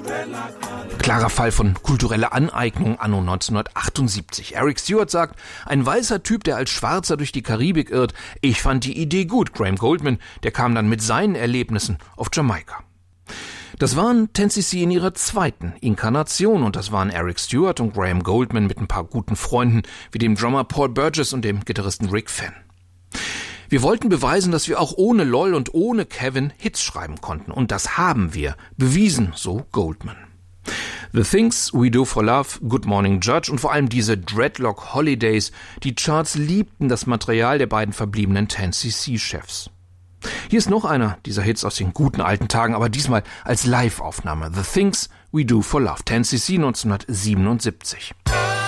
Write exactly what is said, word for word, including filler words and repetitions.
Klarer Fall von kultureller Aneignung anno neunzehnhundertachtundsiebzig. Eric Stewart sagt, ein weißer Typ, der als Schwarzer durch die Karibik irrt. Ich fand die Idee gut. Graham Goldman, der kam dann mit seinen Erlebnissen auf Jamaika. Das waren ten C C in ihrer zweiten Inkarnation und das waren Eric Stewart und Graham Goldman mit ein paar guten Freunden wie dem Drummer Paul Burgess und dem Gitarristen Rick Fenn. Wir wollten beweisen, dass wir auch ohne Lol und ohne Kevin Hits schreiben konnten und das haben wir bewiesen, so Goldman. The Things We Do for Love, Good Morning Judge und vor allem diese Dreadlock Holidays, die Charts liebten das Material der beiden verbliebenen ten C C-Chefs. Hier ist noch einer dieser Hits aus den guten alten Tagen, aber diesmal als Live-Aufnahme. The Things We Do for Love, ten C C neunzehnhundertsiebenundsiebzig.